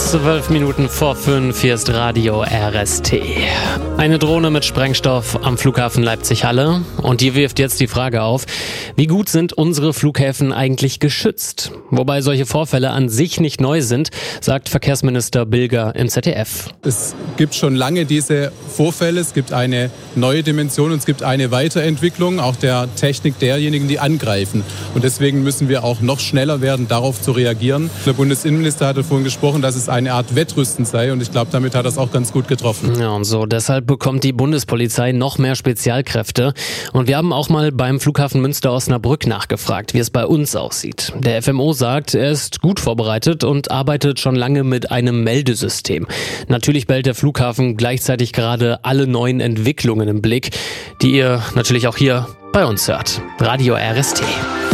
12 Minuten vor 5, hier ist Radio RST. Eine Drohne mit Sprengstoff am Flughafen Leipzig-Halle. Und die wirft jetzt die Frage auf, wie gut sind unsere Flughäfen eigentlich geschützt? Wobei solche Vorfälle an sich nicht neu sind, sagt Verkehrsminister Bilger im ZDF. Es gibt schon lange diese Vorfälle, es gibt eine neue Dimension und es gibt eine Weiterentwicklung auch der Technik derjenigen, die angreifen. Und deswegen müssen wir auch noch schneller werden, darauf zu reagieren. Der Bundesinnenminister hatte vorhin gesprochen, dass es eine Art Wettrüsten sei und ich glaube, damit hat er es auch ganz gut getroffen. Ja, und so deshalb bekommt die Bundespolizei noch mehr Spezialkräfte. Und wir haben auch mal beim Flughafen Münster-Osnabrück nachgefragt, wie es bei uns aussieht. Der FMO sagt, er ist gut vorbereitet und arbeitet schon lange mit einem Meldesystem. Natürlich behält der Flughafen gleichzeitig gerade alle neuen Entwicklungen im Blick, die ihr natürlich auch hier bei uns hört. Radio RST.